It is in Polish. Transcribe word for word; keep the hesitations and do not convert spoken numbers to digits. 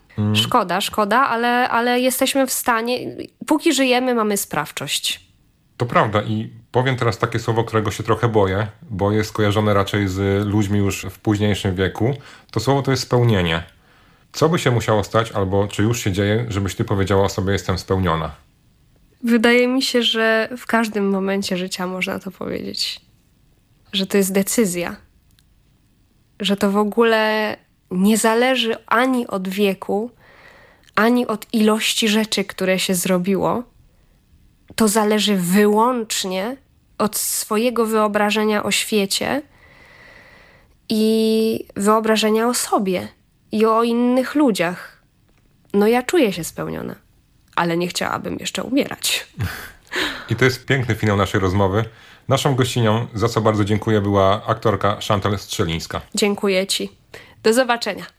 Mm. Szkoda, szkoda, ale, ale jesteśmy w stanie, póki żyjemy, mamy sprawczość. To prawda i powiem teraz takie słowo, którego się trochę boję, bo jest skojarzone raczej z ludźmi już w późniejszym wieku. To słowo to jest spełnienie. Co by się musiało stać, albo czy już się dzieje, żebyś ty powiedziała o sobie, jestem spełniona? Wydaje mi się, że w każdym momencie życia można to powiedzieć. Że to jest decyzja. Że to w ogóle nie zależy ani od wieku, ani od ilości rzeczy, które się zrobiło. To zależy wyłącznie od swojego wyobrażenia o świecie i wyobrażenia o sobie i o innych ludziach. No ja czuję się spełniona, ale nie chciałabym jeszcze umierać. I to jest piękny finał naszej rozmowy. Naszą gościnią, za co bardzo dziękuję, była aktorka Chantal Strzelińska. Dziękuję ci. Do zobaczenia.